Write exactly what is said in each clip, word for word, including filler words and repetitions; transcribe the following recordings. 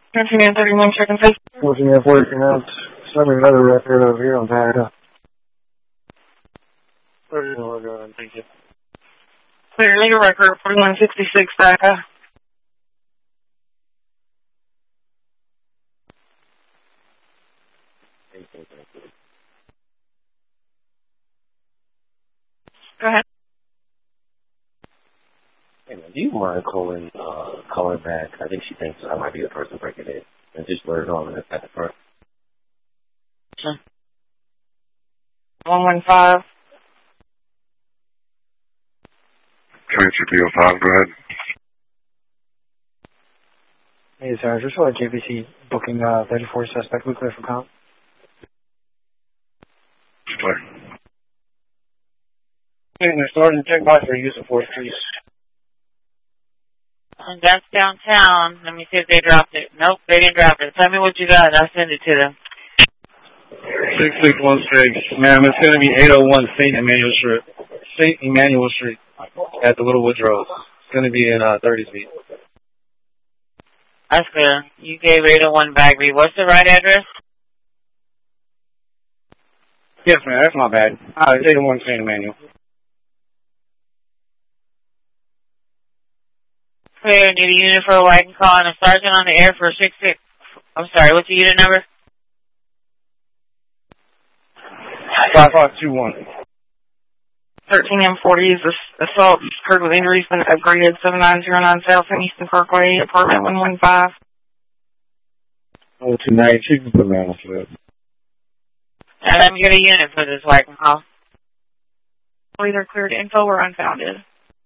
thirteen and thirty-one, check and face. fourteen and forty-two now. Send me another record over here. I'm tired of. thirty-one, we're going. Thank you. Clear legal record, forty-one sixty-six, DACA. Go ahead. Hey man, do you mind calling, uh, calling back? I think she thinks I might be the person breaking it. And just let her know I'm at the front. Sure. one one five. Transfer to oh five, go ahead. Hey, sir, just for J P C booking uh, thirty-four suspect. We clear for count. Clear. Hey, they're starting to check by for use of force, please. Um, that's downtown. Let me see if they dropped it. Nope, they didn't drop it. Tell me what you got. I'll send it to them. six six one six. Ma'am, it's going to be eight oh one Saint Emmanuel Street. Saint Emmanuel Street at the Little Woodrow. It's going to be in uh, thirty feet. That's clear. You gave eight oh one Bagby. What's the right address? Yes, ma'am. That's not bad. Uh, it's eight oh one Saint Emmanuel. Clear. Need a unit for a white and call and a sergeant on the air for six six. I'm sorry, what's the unit number? five five two one. thirteen and forty is assault occurred with injuries been upgraded. seven nine zero nine South and Eastern Parkway, apartment one one five. Oh, tonight, she can put me on the flip. Now let me get a unit for this white and call. Either cleared info or unfounded.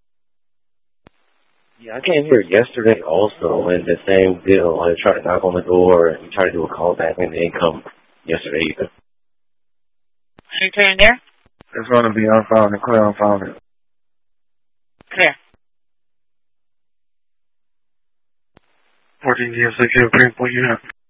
Yeah, I came here yesterday also, and the same deal. I tried to knock on the door and try to do a call back, and they didn't come yesterday either. Are you turning there? It's going to be unfounded, clear unfounded. Clear. fourteen G S A Q, point unit.